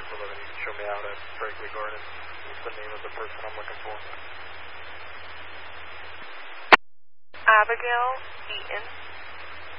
for 11. You can show me out at Brakely Gardens. What's the name of the person I'm looking for? Abigail Eaton.